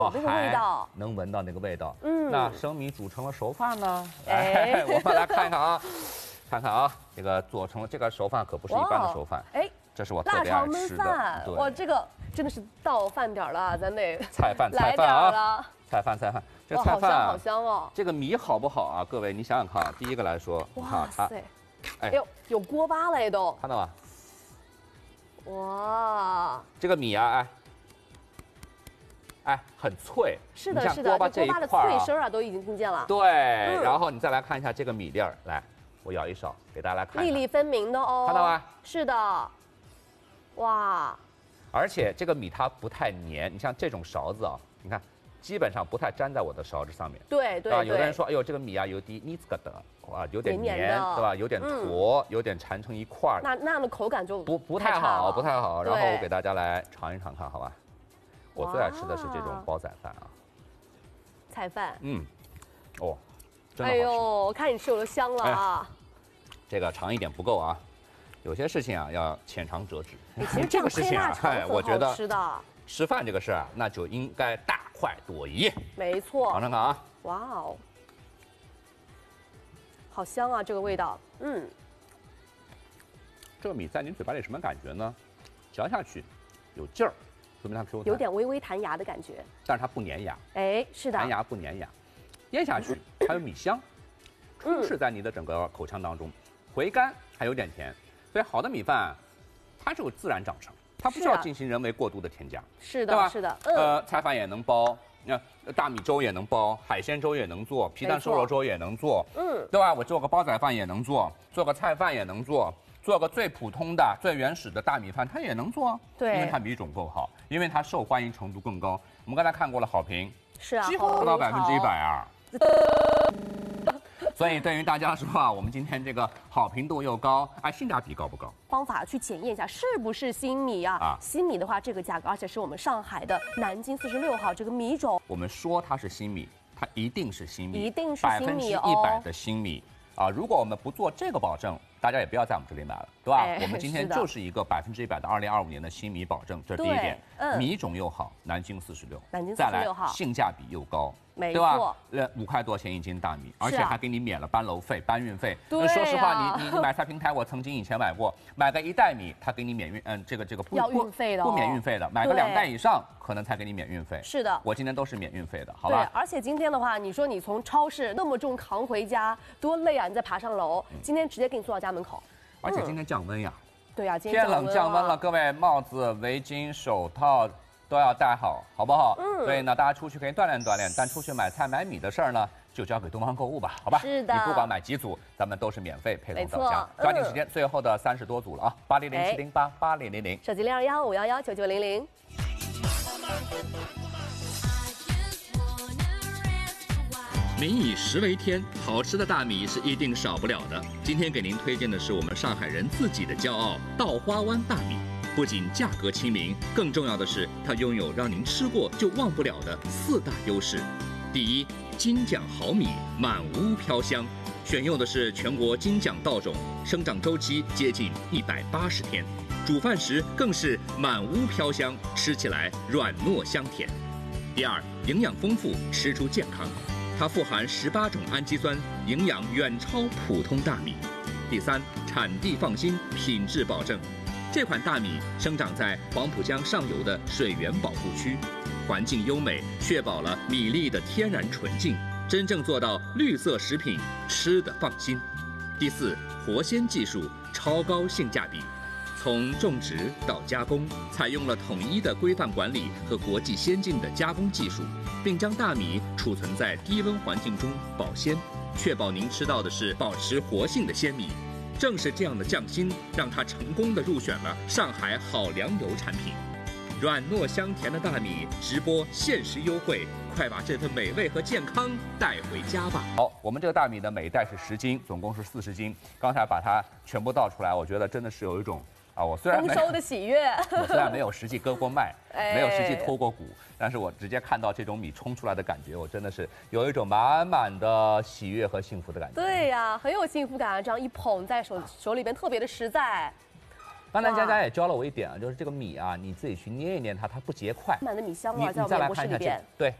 那个味道， 能闻到那个味道。 嗯， 那生米煮成了熟饭呢？ 哎， 我们来看看啊，看看啊，这个做成了这个熟饭可不是一般的熟饭。哎，这是我特别爱吃的。 哇，这个真的是到饭点了，咱得菜饭啊，菜饭。这菜饭好香哦。 这个米好不好啊？各位，你想想看啊，第一个来说， 哇塞， 哎呦，有锅巴了都， 看到吗？ 哇， 这个米啊，哎，很脆。 是的，是的，这锅巴的脆声啊，都已经听见了。 对，然后你再来看一下这个米粒儿，来，我舀一勺给大家来看， 粒粒分明的哦， 看到吗？ 是的，哇， 而且这个米它不太黏，你像这种勺子啊，你看。基本上不太粘在我的勺子上面， 对， 有的人说，哎呦，这个米啊有点腻子个的，哇，有点黏，对吧？有点坨，有点缠成一块儿， 那样的口感就不太好，不太好。然后我给大家来尝一尝看，好吧？我最爱吃的是这种煲仔饭啊， 菜饭， 哦，真的好吃。 哎呦，我看你吃我都香了啊！ 这个尝一点不够啊，有些事情啊要浅尝辄止。 其实这个事情啊， 我觉得吃的。 吃饭这个事儿啊，那就应该大快朵颐。 没错， 尝尝看啊！ 哇哦，好香啊，这个味道。 这个米在您嘴巴里什么感觉呢？嚼下去有劲儿，说明它 Q 弹， 有点微微弹牙的感觉。 但是它不粘牙。 哎，是的， 弹牙不粘牙，咽下去还有米香，充斥在你的整个口腔当中，回甘还有点甜，所以好的米饭它是有自然长成。它不需要进行人为过度的添加， 是的，是的，菜饭也能煲，大米粥也能煲，海鲜粥也能做，皮蛋瘦肉粥也能做，对吧？我做个煲仔饭也能做，做个菜饭也能做，做个最普通的、最原始的大米饭它也能做， 对， 因为它米种够好，因为它受欢迎程度更高。我们刚才看过了好评， 是啊， 几乎不到100%啊。所以对于大家说啊，我们今天这个好评度又高，哎，性价比高不高？ 方法去检验一下是不是新米啊？新米的话，这个价格，而且是我们上海的南京46号这个米种。 我们说它是新米，它一定是新米， 一定是新米哦 ，100%的新米啊！如果我们不做这个保证，大家也不要在我们这里买了，对吧？我们今天就是一个100%的2025年的新米保证，这是第一点。米种又好，南京46， 南京 46 号， 性价比又高。 没错，5块多钱1斤大米，而且还给你免了搬楼费、搬运费。 对， 说实话，你买菜平台，我曾经以前买过，买个1袋米，他给你免运，这个不要运费的， 不免运费的，买个2袋以上，可能才给你免运费。 是的， 我今天都是免运费的，好吧？ 对，而且今天的话，你说你从超市那么重扛回家，多累啊！你再爬上楼，今天直接给你送到家门口。 而且今天降温呀。 对呀， 天冷降温了，各位帽子、围巾、手套都要戴好，好不好？所以呢，大家出去可以锻炼锻炼，但出去买菜买米的事儿呢，就交给东方购物吧，好吧？ 是的， 你不管买几组，咱们都是免费配送到家。抓紧时间，最后的30多组了啊！8007088000， 手机062151199000。 民以食为天，好吃的大米是一定少不了的。今天给您推荐的是我们上海人自己的骄傲——稻花湾大米。不仅价格亲民，更重要的是它拥有让您吃过就忘不了的4大优势。第一，金奖好米，满屋飘香，选用的是全国金奖稻种，生长周期接近180天，煮饭时更是满屋飘香，吃起来软糯香甜。第二，营养丰富，吃出健康。它富含18种氨基酸，营养远超普通大米。第三，产地放心，品质保证。这款大米生长在黄浦江上游的水源保护区，环境优美，确保了米粒的天然纯净，真正做到绿色食品，吃得放心。第四，活鲜技术，超高性价比。从种植到加工，采用了统一的规范管理和国际先进的加工技术，并将大米储存在低温环境中保鲜，确保您吃到的是保持活性的鲜米。正是这样的匠心，让它成功地入选了上海好粮油产品。软糯香甜的大米，直播限时优惠，快把这份美味和健康带回家吧！ 好，我们这个大米呢，每袋是10斤，总共是40斤。刚才把它全部倒出来，我觉得真的是有一种我虽然丰收的喜悦， 我虽然没有实际割过麦，没有实际脱过骨，但是我直接看到这种米冲出来的感觉，我真的是有一种满满的喜悦和幸福的感觉。 对呀，很有幸福感啊！这样一捧在手里边，特别的实在。 刚才佳佳也教了我一点啊，就是这个米啊，你自己去捏一捏它，它不结块。 满的米香味在我你再们来看一下这，对，